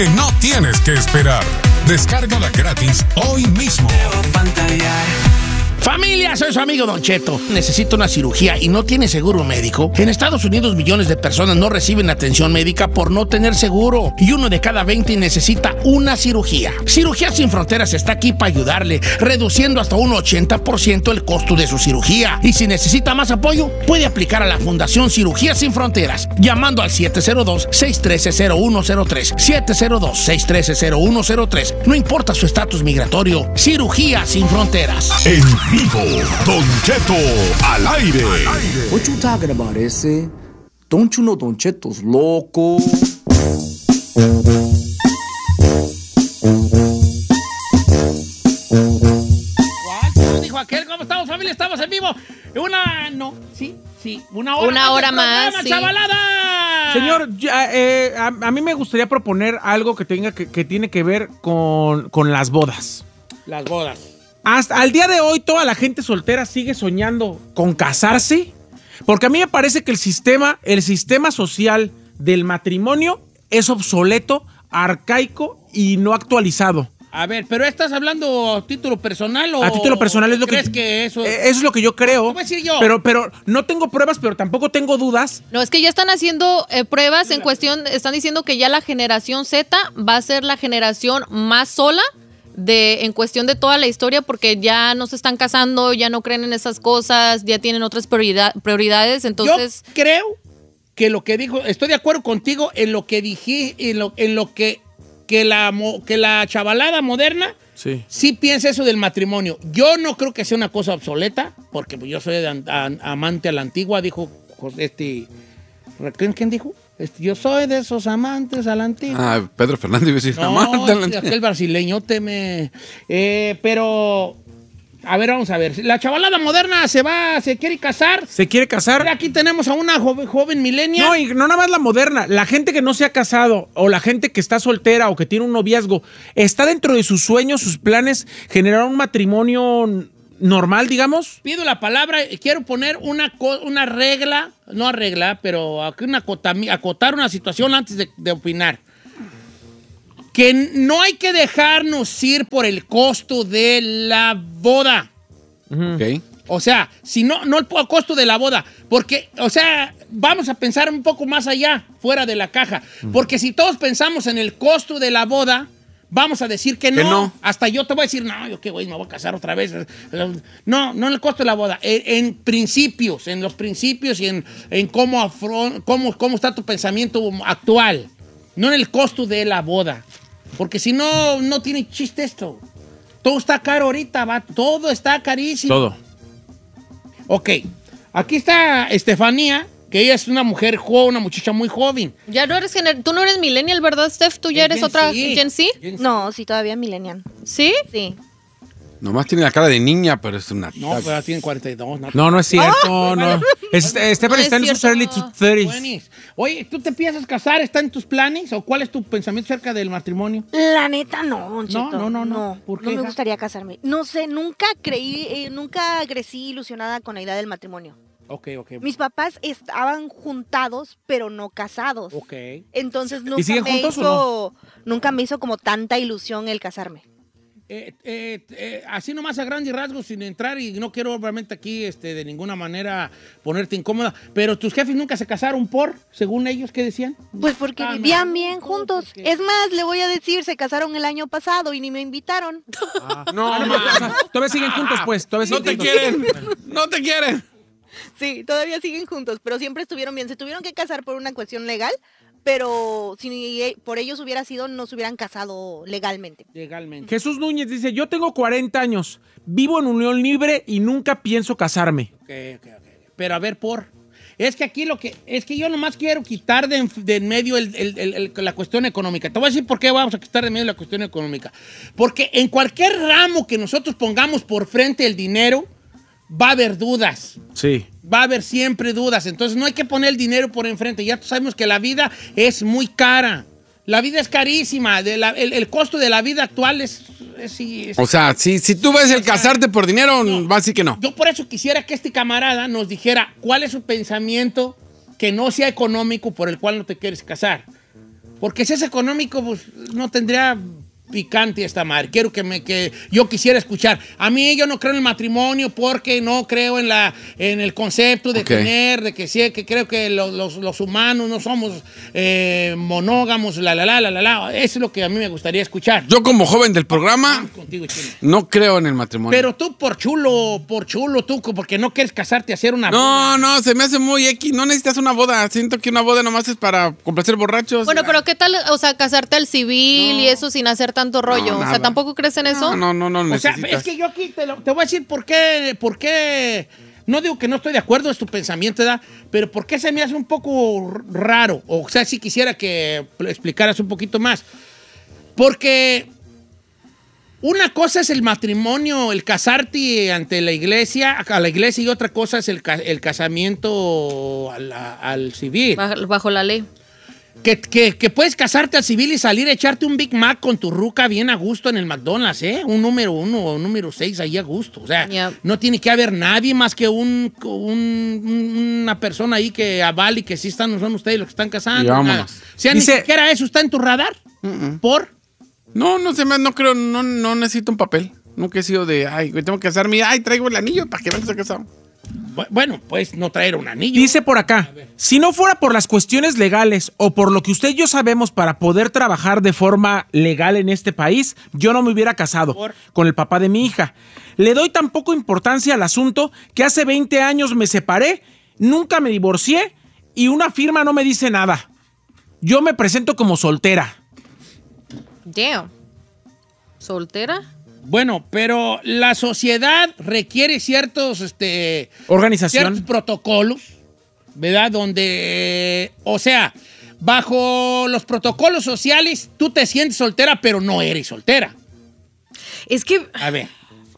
No tienes que esperar. Descárgala gratis hoy mismo. Familia, soy su amigo Don Cheto. Necesito una cirugía y no tiene seguro médico. En Estados Unidos, millones de personas no reciben atención médica por no tener seguro. Y 1 de cada 20 necesita una cirugía. Cirugías Sin Fronteras está aquí para ayudarle, reduciendo hasta un 80% el costo de su cirugía. Y si necesita más apoyo, puede aplicar a la Fundación Cirugías Sin Fronteras, llamando al 702-613-0103. 702-613-0103. No importa su estatus migratorio. Cirugías Sin Fronteras. En vivo, Don Cheto al aire. What you talking about, ese? Don't you know Don Cheto's loco? ¿Cómo dijo aquel? ¿Cómo estamos, familia? Estamos en vivo. Una hora más. Sí. ¡Chavalada! Señor, a mí me gustaría proponer algo que tiene que ver con las bodas. Las bodas. Hasta al día de hoy, toda la gente soltera sigue soñando con casarse, porque a mí me parece que el sistema social del matrimonio es obsoleto, arcaico y no actualizado. A ver, ¿pero estás hablando a título personal o...? A título personal es lo ¿crees que eso...? Eso es lo que yo creo. ¿Cómo decir yo? Pero no tengo pruebas, pero tampoco tengo dudas. No, es que ya están haciendo pruebas en cuestión, están diciendo que ya la generación Z va a ser la generación más sola en cuestión de toda la historia, porque ya no se están casando, ya no creen en esas cosas, ya tienen otras prioridades, entonces... Yo creo que lo que dijo, estoy de acuerdo contigo en lo que dije, en lo que la chavalada moderna sí piensa eso del matrimonio. Yo no creo que sea una cosa obsoleta, porque yo soy amante a la antigua, dijo ¿quién dijo? Yo soy de esos amantes a la antigua. Pedro Fernández. Aquel brasileño pero... A ver, vamos a ver. La chavalada moderna se quiere casar. ¿Se quiere casar? Aquí tenemos a una joven millennial. No, y no nada más la moderna. La gente que no se ha casado o la gente que está soltera o que tiene un noviazgo, está dentro de sus sueños, sus planes, generar un matrimonio normal, digamos. Pido la palabra, quiero poner una regla, no regla, pero acotar una situación antes de opinar. Que no hay que dejarnos ir por el costo de la boda. Okay. O sea, si no el costo de la boda. Porque, o sea, vamos a pensar un poco más allá, fuera de la caja. Porque si todos pensamos en el costo de la boda, vamos a decir que no. Hasta yo te voy a decir, no, yo qué güey, me voy a casar otra vez. No en el costo de la boda. En los principios y en cómo está tu pensamiento actual. No en el costo de la boda. Porque si no tiene chiste esto. Todo está caro ahorita, va. Todo está carísimo. Todo. Ok. Aquí está Estefanía, que ella es una muchacha muy joven. Ya no eres tú no eres millennial, ¿verdad, Steph? ¿Tú ya eres otra Gen Z? No, sí, todavía millennial. ¿Sí? Sí. Nomás tiene la cara de niña, pero es una... No, pero tiene 42. No es cierto, no. Stephanie está en sus early 30s. Oye, ¿tú te piensas casar? ¿Está en tus planes? ¿O cuál es tu pensamiento acerca del matrimonio? La neta, no, Cheto. No. ¿Por qué? No me gustaría casarme. No sé, nunca crecí ilusionada con la idea del matrimonio. Ok. Mis papás estaban juntados, pero no casados. Ok. Entonces ¿Y siguen juntos o nunca me hizo como tanta ilusión el casarme. Así nomás a grandes rasgos, sin entrar, y no quiero obviamente aquí de ninguna manera ponerte incómoda, pero tus jefes nunca se casaron según ellos, ¿qué decían? Pues porque vivían bien juntos. Es más, le voy a decir, se casaron el año pasado y ni me invitaron. Todavía siguen juntos, pues. No te quieren. Sí, todavía siguen juntos, pero siempre estuvieron bien. Se tuvieron que casar por una cuestión legal, pero si por ellos hubiera sido, no se hubieran casado legalmente. Jesús Núñez dice, yo tengo 40 años, vivo en unión libre y nunca pienso casarme. Ok. Pero a ver, es que aquí es que yo nomás quiero quitar de en medio la cuestión económica. Te voy a decir por qué vamos a quitar de medio la cuestión económica. Porque en cualquier ramo que nosotros pongamos por frente el dinero, va a haber dudas. Sí. Va a haber siempre dudas. Entonces no hay que poner el dinero por enfrente. Ya sabemos que la vida es muy cara. La vida es carísima. El costo de la vida actual es o sea, si tú ves el casarte por dinero, va a decir que no. Yo por eso quisiera que este camarada nos dijera cuál es su pensamiento que no sea económico por el cual no te quieres casar. Porque si es económico, pues no tendría picante esta madre. Quiero que yo quisiera escuchar. A mí yo no creo en el matrimonio porque no creo en el concepto de tener, de que sí, que creo que los humanos no somos monógamos, Eso es lo que a mí me gustaría escuchar. Yo como joven del programa Contigo, Chino. no creo en el matrimonio. Pero tú por chulo, tú, porque no quieres casarte, hacer una boda. No, se me hace muy X. No necesitas una boda. Siento que una boda nomás es para complacer borrachos. Bueno, pero ¿qué tal, o sea, casarte al civil y eso sin hacer tanto rollo? O sea, ¿tampoco crees en eso? No O sea, necesitas. es que yo aquí te voy a decir por qué. No digo que no estoy de acuerdo, es tu pensamiento, ¿verdad? Pero por qué se me hace un poco raro. O sea, si quisiera que explicaras un poquito más. Porque una cosa es el matrimonio, el casarte ante a la iglesia, y otra cosa es el casamiento al civil. Bajo la ley. Que puedes casarte al civil y salir a echarte un Big Mac con tu ruca bien a gusto en el McDonald's, ¿eh? Un número 1 o un número 6 ahí a gusto. O sea, no tiene que haber nadie más que una persona ahí que avale y que sí son ustedes los que están casando. Y vámonos. O sea, ni siquiera eso está en tu radar. ¿Por? No creo, no necesito un papel. Nunca he sido de, tengo que casarme, traigo el anillo para que vengas a casar. Bueno, pues no traer un anillo. Dice por acá, si no fuera por las cuestiones legales o por lo que usted y yo sabemos para poder trabajar de forma legal en este país, yo no me hubiera casado con el papá de mi hija. Le doy tan poco importancia al asunto que hace 20 años me separé, nunca me divorcié y una firma no me dice nada. Yo me presento como soltera. Damn. ¿Soltera? Bueno, pero la sociedad requiere ciertos organización, ciertos protocolos, ¿verdad? Donde, o sea, bajo los protocolos sociales, tú te sientes soltera, pero no eres soltera. Es que... A ver.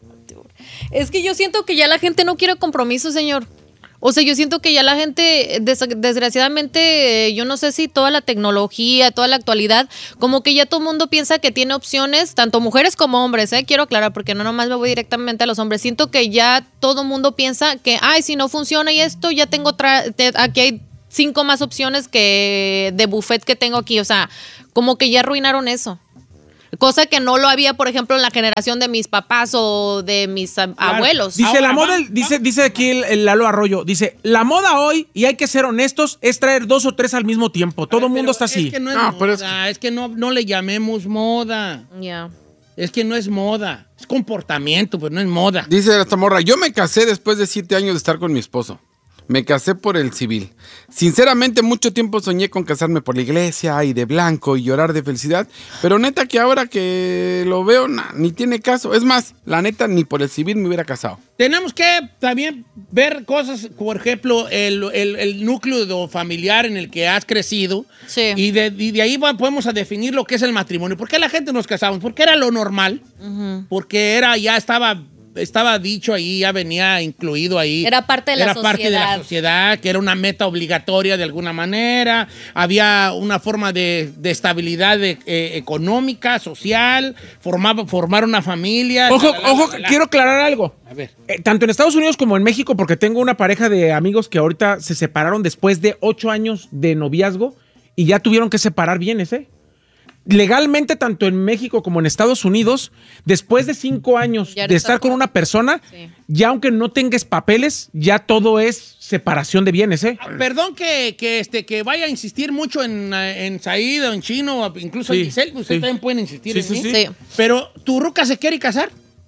Es que yo siento que ya la gente no quiere compromiso, señor. O sea, yo siento que ya la gente, desgraciadamente, yo no sé si toda la tecnología, toda la actualidad, como que ya todo el mundo piensa que tiene opciones, tanto mujeres como hombres, quiero aclarar, porque no nomás me voy directamente a los hombres. Siento que ya todo el mundo piensa que, si no funciona y esto, ya tengo, aquí hay 5 más opciones que de buffet que tengo aquí. O sea, como que ya arruinaron eso. Cosa que no lo había, por ejemplo, en la generación de mis papás o de mis abuelos. Dice la moda, dice aquí el Lalo Arroyo, dice, la moda hoy, y hay que ser honestos, es traer 2 o 3 al mismo tiempo. Todo el mundo está así. Es que no es moda, es que no le llamemos moda. Ya. Es que no es moda, es comportamiento, pero no es moda. Dice esta morra, yo me casé después de 7 años de estar con mi esposo. Me casé por el civil. Sinceramente, mucho tiempo soñé con casarme por la iglesia y de blanco y llorar de felicidad. Pero neta que ahora que lo veo, ni tiene caso. Es más, la neta, ni por el civil me hubiera casado. Tenemos que también ver cosas, por ejemplo, el núcleo familiar en el que has crecido. Sí. Y de ahí podemos a definir lo que es el matrimonio. ¿Por qué la gente nos casamos? Porque era lo normal. Porque ya estaba dicho ahí, ya venía incluido ahí. Era parte de la sociedad. Era parte de la sociedad, que era una meta obligatoria de alguna manera. Había una forma de estabilidad económica, social, formar una familia. Ojo, quiero aclarar algo. A ver. Tanto en Estados Unidos como en México, porque tengo una pareja de amigos que ahorita se separaron después de 8 años de noviazgo y ya tuvieron que separar bienes, Legalmente, tanto en México como en Estados Unidos, después de 5 años de estar con una persona, ya aunque no tengas papeles, ya todo es separación de bienes, Perdón que vaya a insistir mucho en Said o en Chino, incluso en Giselle, ustedes también pueden insistir en mí. Sí. Pero, ¿tu ruca se quiere casar?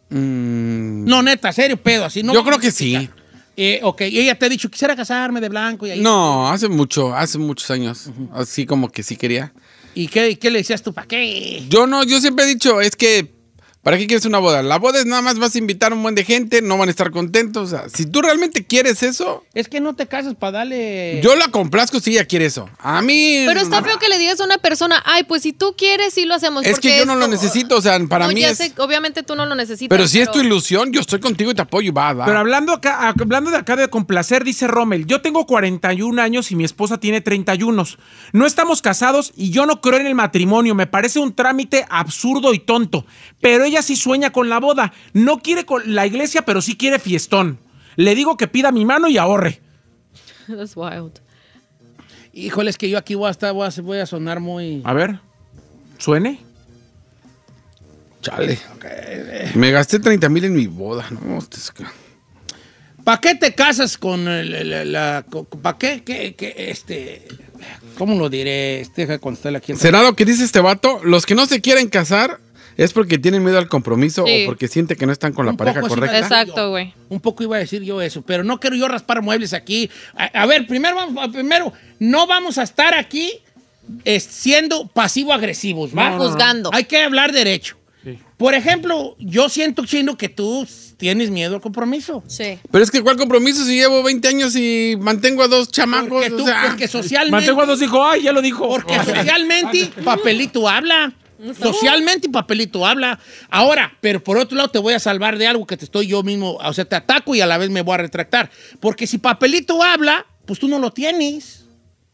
No, neta, serio, pedo, así no. Yo creo que sí. Ok, y ella te ha dicho, quisiera casarme de blanco y ahí. No, hace muchos años. Así como que sí quería. ¿Y qué le decías tú? ¿Para qué? Yo siempre he dicho, es que, ¿para qué quieres una boda? La boda es nada más vas a invitar a un buen de gente, no van a estar contentos. O sea, si tú realmente quieres eso... Es que no te casas para darle... Yo la complazco si ella quiere eso. A mí... Pero está feo que le digas a una persona, pues si tú quieres, sí lo hacemos. Es que yo no lo necesito, o sea, para mí es... Obviamente tú no lo necesitas. Pero si es tu ilusión, yo estoy contigo y te apoyo, va. Pero hablando de acá de complacer, dice Rommel, yo tengo 41 años y mi esposa tiene 31. No estamos casados y yo no creo en el matrimonio. Me parece un trámite absurdo y tonto. Pero ella sí sueña con la boda. No quiere con la iglesia, pero sí quiere fiestón. Le digo que pida mi mano y ahorre. That's wild. Híjole, es que yo aquí voy a sonar muy... A ver, suene. Chale. Me gasté 30,000 en mi boda. No, ¿Para qué te casas con ¿para qué? ¿Cómo lo diré? Deja contestarle aquí. ¿Será lo que dice este vato? Los que no se quieren casar es porque tienen miedo al compromiso o porque sienten que no están con la pareja correcta. Exacto, güey. Un poco iba a decir yo eso, pero no quiero yo raspar muebles aquí. A ver, primero, no vamos a estar aquí siendo pasivo-agresivos, ¿va? Juzgando. Hay que hablar derecho. Sí. Por ejemplo, yo siento, Chino, que tú tienes miedo al compromiso. Sí. Pero es que ¿cuál compromiso si llevo 20 años y mantengo a 2 chamacos? Porque socialmente... Mantengo a 2 hijos. ¡Ay, ya lo dijo! Porque socialmente papelito habla. Socialmente papelito habla. Ahora, pero por otro lado te voy a salvar de algo que te estoy yo mismo, o sea, te ataco y a la vez me voy a retractar. Porque si papelito habla, pues tú no lo tienes.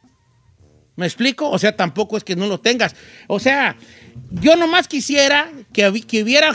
¿Me explico? O sea, tampoco es que no lo tengas. O sea, yo nomás quisiera que hubiera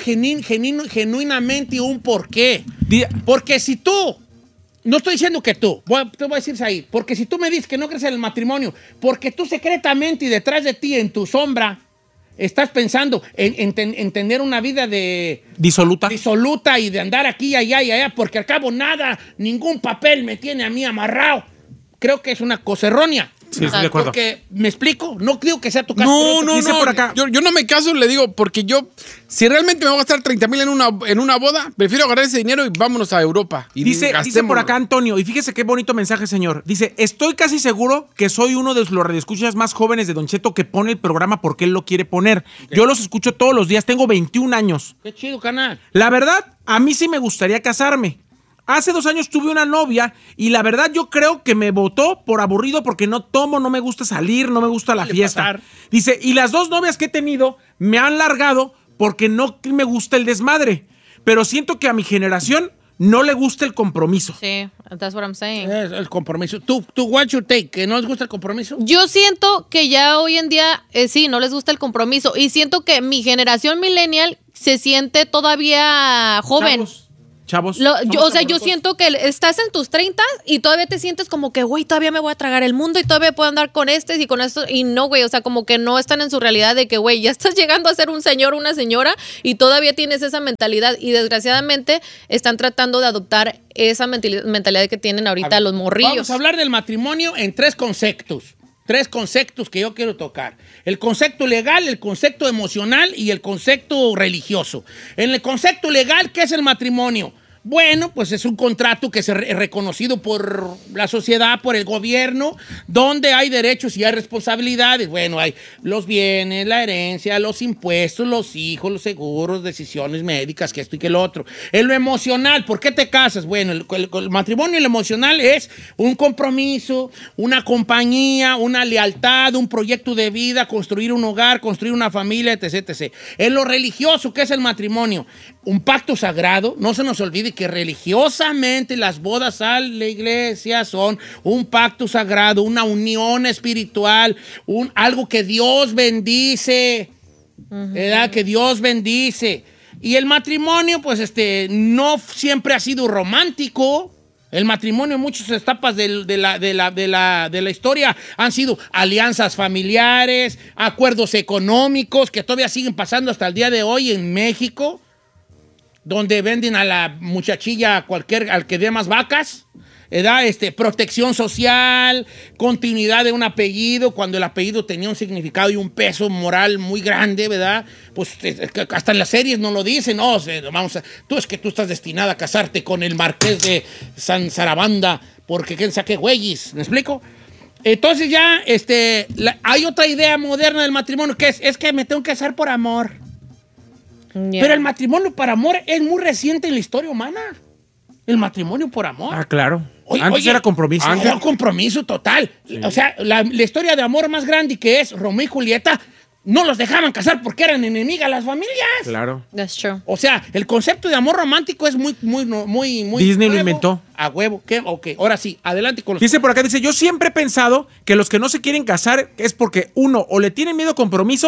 genuinamente un porqué. Porque si tú, no estoy diciendo que tú, te voy a decir ahí, porque si tú me dices que no crees en el matrimonio, porque tú secretamente y detrás de ti, en tu sombra, estás pensando en tener una vida de... disoluta y de andar aquí, allá y allá, porque al cabo ningún papel me tiene a mí amarrado. Creo que es una cosa errónea. Sí, estoy de acuerdo. Porque, ¿me explico? No creo que sea tu caso. No. Por acá. Yo no me caso, le digo, porque si realmente me voy a gastar 30,000 en una boda, prefiero agarrar ese dinero y vámonos a Europa. Y dice por acá Antonio, y fíjese qué bonito mensaje, señor. Dice, estoy casi seguro que soy uno de los radioescuchas más jóvenes de Don Cheto que pone el programa porque él lo quiere poner. Okay. Yo los escucho todos los días, tengo 21 años. Qué chido, canal. La verdad, a mí sí me gustaría casarme. Hace 2 años tuve una novia y la verdad yo creo que me votó por aburrido porque no tomo, no me gusta salir, no me gusta la fiesta. Pasar. Dice, y las 2 novias que he tenido me han largado porque no me gusta el desmadre. Pero siento que a mi generación no le gusta el compromiso. Sí, that's what I'm saying. El compromiso. ¿Tú, what's your take? ¿Que no les gusta el compromiso? Yo siento que ya hoy en día, sí, no les gusta el compromiso. Y siento que mi generación millennial se siente todavía joven. Chavos. Yo siento que estás en tus 30 y todavía te sientes como que, güey, todavía me voy a tragar el mundo y todavía puedo andar con y con esto. Y no, güey, o sea, como que no están en su realidad de que, güey, ya estás llegando a ser un señor o una señora y todavía tienes esa mentalidad. Y desgraciadamente están tratando de adoptar esa mentalidad que tienen ahorita los morrillos. Vamos a hablar del matrimonio en 3 conceptos. 3 conceptos que yo quiero tocar. El concepto legal, el concepto emocional y el concepto religioso. En el concepto legal, ¿qué es el matrimonio? Bueno, pues es un contrato que es reconocido por la sociedad, por el gobierno, donde hay derechos y hay responsabilidades. Bueno, hay los bienes, la herencia, los impuestos, los hijos, los seguros, decisiones médicas, que esto y que lo otro. En lo emocional, ¿por qué te casas? Bueno, el matrimonio y lo emocional es un compromiso, una compañía, una lealtad, un proyecto de vida, construir un hogar, construir una familia, etc., etc. En lo religioso, ¿qué es el matrimonio? Un pacto sagrado. No se nos olvide que religiosamente las bodas a la iglesia son un pacto sagrado, una unión espiritual, algo que Dios bendice, ¿verdad? Que Dios bendice. Y el matrimonio, pues, no siempre ha sido romántico. El matrimonio en muchas etapas de la historia han sido alianzas familiares, acuerdos económicos que todavía siguen pasando hasta el día de hoy en México, donde venden a la muchachilla al que dé más vacas, ¿verdad? Protección social, continuidad de un apellido, cuando el apellido tenía un significado y un peso moral muy grande, ¿verdad? Pues hasta en las series no lo dicen, no, tú estás destinada a casarte con el marqués de San Sarabanda, porque quién sabe qué güeyes, ¿me explico? Entonces ya, hay otra idea moderna del matrimonio, que es que me tengo que casar por amor. Yeah. Pero el matrimonio por amor es muy reciente en la historia humana. El matrimonio por amor. Ah, claro. Antes era compromiso. Antes era compromiso total. Sí. O sea, la historia de amor más grande que es Romeo y Julieta, no los dejaban casar porque eran enemigas las familias. Claro. That's true. O sea, el concepto de amor romántico es muy Disney lo inventó. A huevo. ¿Qué? Ok, ahora sí, adelante con los... Dice por acá, yo siempre he pensado que los que no se quieren casar es porque uno, o le tienen miedo a compromiso,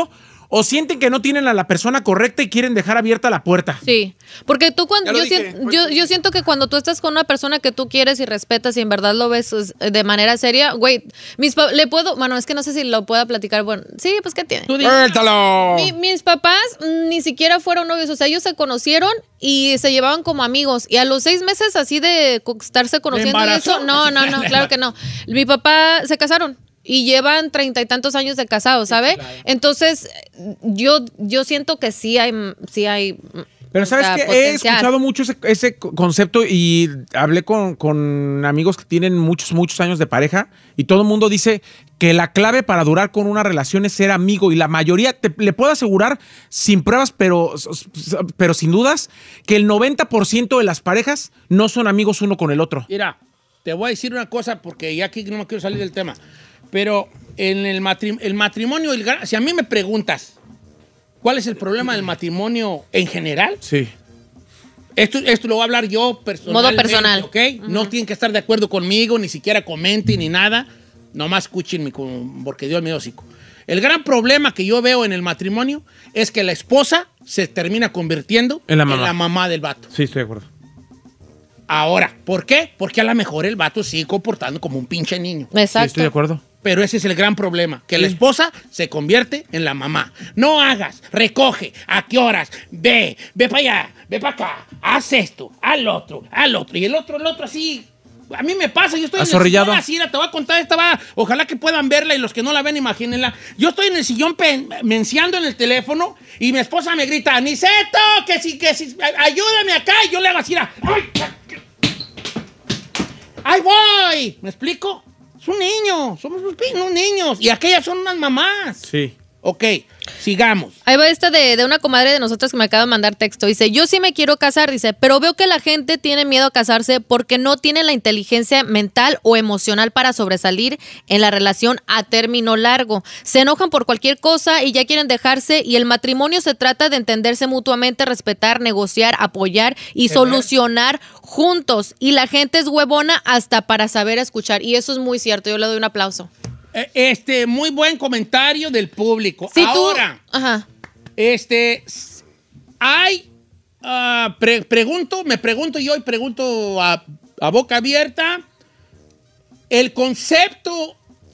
o sienten que no tienen a la persona correcta y quieren dejar abierta la puerta. Sí, porque tú cuando Ya lo dije. yo siento que cuando tú estás con una persona que tú quieres y respetas y en verdad lo ves de manera seria, güey, le puedo, bueno, es que no sé si lo pueda platicar, bueno, sí, pues ¿qué tiene? ¡Suéltalo! Mis papás ni siquiera fueron novios, o sea, ellos se conocieron y se llevaban como amigos y a los 6 meses así de estarse conociendo y embarazó? eso, no, claro que no. Mi papá se casaron. Y llevan 30 y tantos años de casados, ¿sabe? claro. Entonces, yo siento que sí hay Pero ¿sabes qué? He potencial. escuchado mucho ese concepto y hablé con amigos que tienen muchos años de pareja y todo el mundo dice que la clave para durar con una relación es ser amigo y la mayoría, le puedo asegurar sin pruebas, pero sin dudas, que el 90% de las parejas no son amigos uno con el otro. Mira, te voy a decir una cosa porque ya aquí no me quiero salir del tema. Pero en el matrimonio, si a mí me preguntas, ¿cuál es el problema del matrimonio en general? Sí. Esto lo voy a hablar yo personalmente. Modo personal. ¿Ok? No tienen que estar de acuerdo conmigo, ni siquiera comenten ni nada. Nomás escúchenme porque Dios me dio hocico. El gran problema que yo veo en el matrimonio es que la esposa se termina convirtiendo En la mamá del vato. Sí, estoy de acuerdo. Ahora, ¿por qué? Porque a lo mejor el vato sigue comportando como un pinche niño. Exacto. Sí, estoy de acuerdo. Pero ese es el gran problema, que la esposa se convierte en la mamá. No hagas, recoge, ¿a qué horas? Ve para allá, ve para acá, haz esto, al otro. Y el otro así. A mí me pasa, yo estoy Azorrillado. en el sillón así, te voy a contar ojalá que puedan verla y los que no la ven, imagínenla. Yo estoy en el sillón menciando en el teléfono y mi esposa me grita, Aniceto, que sí, ayúdame acá. Y yo le hago así, ¡ay, voy! ¿Me explico? Es un niño, somos unos niños. Y aquellas son unas mamás. Sí. Ok, sigamos. Ahí va esta de una comadre de nosotras que me acaba de mandar texto. Dice, yo sí me quiero casar, dice, pero veo que la gente tiene miedo a casarse porque no tiene la inteligencia mental o emocional para sobresalir en la relación a término largo. Se enojan por cualquier cosa y ya quieren dejarse y el matrimonio se trata de entenderse mutuamente, respetar, negociar, apoyar y solucionar juntos. Y la gente es huevona hasta para saber escuchar. Y eso es muy cierto, yo le doy un aplauso. Muy buen comentario del público. Si Ahora, Ajá. hay, me pregunto yo y pregunto a boca abierta, el concepto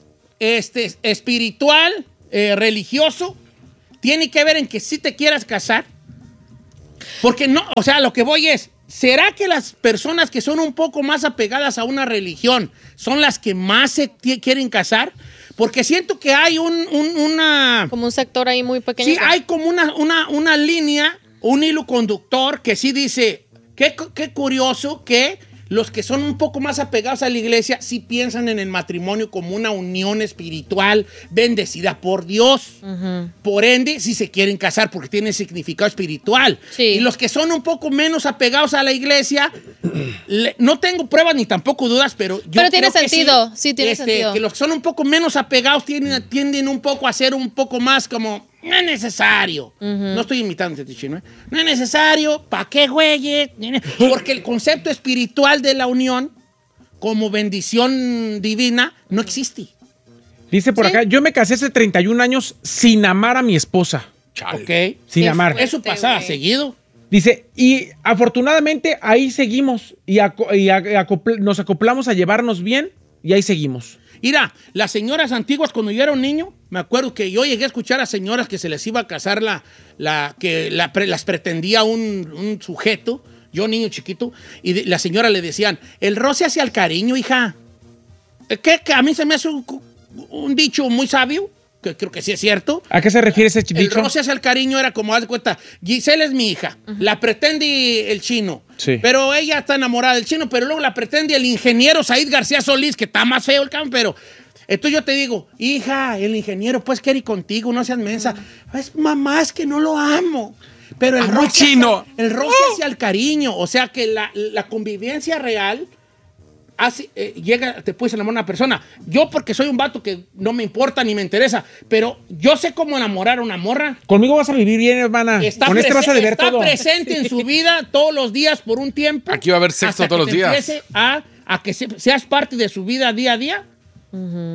espiritual, religioso, tiene que ver en que si te quieras casar. Porque no, o sea, lo que voy es, ¿será que las personas que son un poco más apegadas a una religión son las que más se quieren casar? Porque siento que hay Como un sector ahí muy pequeño. sí, hay como una línea, un hilo conductor que sí dice, qué curioso que los que son un poco más apegados a la iglesia sí piensan en el matrimonio como una unión espiritual bendecida por Dios. Uh-huh. Por ende, sí se quieren casar porque tiene significado espiritual. Sí. Y los que son un poco menos apegados a la iglesia, no tengo pruebas ni tampoco dudas, pero yo Pero tiene creo que sentido, sí tiene sentido. Que los que son un poco menos apegados tienden un poco a ser un poco más como, no es necesario. No estoy imitando este chino, ¿eh? No es necesario, ¿para qué, güeyes? Porque el concepto espiritual de la unión como bendición divina no existe. Dice por acá, yo me casé hace 31 años sin amar a mi esposa. ¿Ok? Sin amar. Eso pasaba güey. seguido. Dice, y afortunadamente ahí seguimos y nos acoplamos a llevarnos bien y ahí seguimos. Mira, las señoras antiguas cuando yo era un niño, me acuerdo que yo llegué a escuchar a señoras que se les iba a casar las pretendía un sujeto, yo niño chiquito, y la señora le decían, el roce hacia el cariño, hija. Que a mí se me hace un dicho muy sabio, que creo que sí es cierto. ¿A qué se refiere ese El dicho? roce hacia el cariño era como, haz de cuenta, Giselle es mi hija, la pretende el chino, Sí. pero ella está enamorada del chino, pero luego la pretende el ingeniero Said García Solís, que está más feo el cabrón, pero... Entonces yo te digo, hija, el ingeniero pues quiere ir contigo, no seas mensa. Es mamá, es que no lo amo. Pero el roce chino. el roce hacia el cariño, o sea que la convivencia real... te puedes enamorar de una persona. Yo porque soy un vato que no me importa ni me interesa, pero yo sé cómo enamorar a una morra. Conmigo vas a vivir bien, hermana. Con este vas a deber está todo. presente en su vida todos los días por un tiempo. Aquí va a haber sexo hasta todos que los días. empiece a que seas parte de su vida día a día.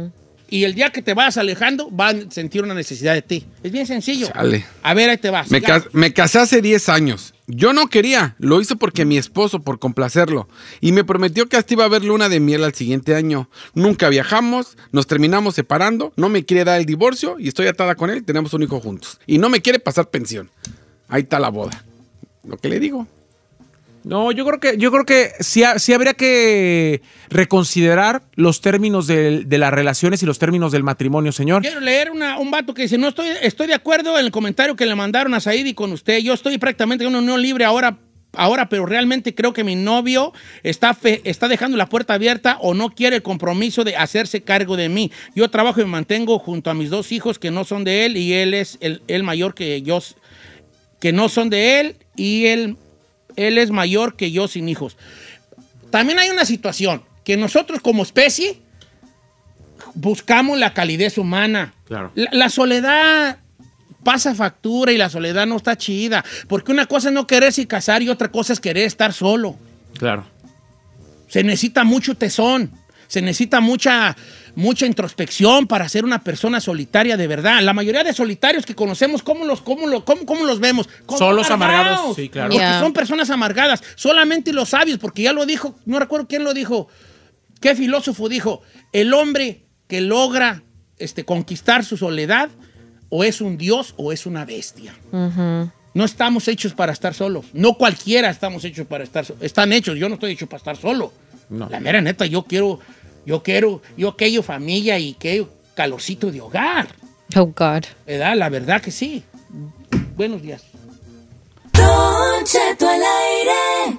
y el día que te vas alejando, van a sentir una necesidad de ti. Es bien sencillo. Chale. A ver, ahí te vas. Me casé hace 10 años. Yo no quería, lo hice porque mi esposo, por complacerlo. Y me prometió que hasta iba a haber luna de miel al siguiente año. Nunca viajamos, nos terminamos separando, no me quiere dar el divorcio y estoy atada con él y tenemos un hijo juntos. Y no me quiere pasar pensión. Ahí está la boda. Lo que le digo. No, yo creo que sí habría que reconsiderar los términos de las relaciones y los términos del matrimonio, señor. Quiero leer un vato que dice, estoy de acuerdo en el comentario que le mandaron a Said y con usted. Yo estoy prácticamente en una unión libre ahora, pero realmente creo que mi novio está dejando la puerta abierta o no quiere el compromiso de hacerse cargo de mí. Yo trabajo y me mantengo junto a mis 2 hijos que no son de él y él es el mayor que yo, que no son de él y él es mayor que yo sin hijos. También hay una situación que nosotros como especie buscamos la calidez humana. Claro. La soledad pasa factura y la soledad no está chida. Porque una cosa es no quererse casar y otra cosa es querer estar solo. Claro. Se necesita mucho tesón. Se necesita mucha introspección para ser una persona solitaria de verdad. La mayoría de solitarios que conocemos, ¿cómo los vemos? Como solos, amargados. Sí, claro. Porque son personas amargadas. Solamente los sabios, porque ya lo dijo, no recuerdo quién lo dijo, qué filósofo dijo, el hombre que logra conquistar su soledad o es un dios o es una bestia. Uh-huh. No estamos hechos para estar solos. No cualquiera estamos hechos para estar solos. Están hechos, yo no estoy hecho para estar solo. No. La mera neta, yo quiero aquello familia y aquello calorcito de hogar. Oh, God. ¿Verdad? La verdad que sí. Buenos días. Don Cheto al aire.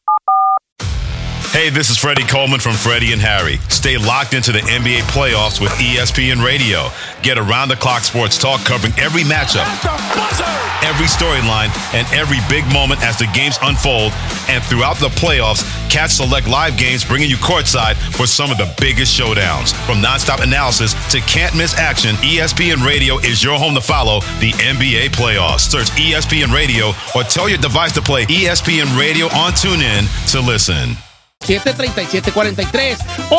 Hey, this is Freddie Coleman from Freddie and Harry. Stay locked into the NBA playoffs with ESPN Radio. Get around-the-clock sports talk covering every matchup, every storyline, and every big moment as the games unfold. And throughout the playoffs, catch select live games bringing you courtside for some of the biggest showdowns. From nonstop analysis to can't-miss action, ESPN Radio is your home to follow the NBA playoffs. Search ESPN Radio or tell your device to play ESPN Radio on TuneIn to listen. 737-43,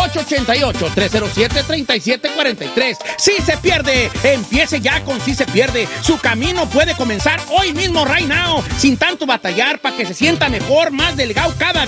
888-307-3743. Si se pierde, empiece ya con Si se pierde. Su camino puede comenzar hoy mismo, right now, sin tanto batallar, para que se sienta mejor, más delgado cada día.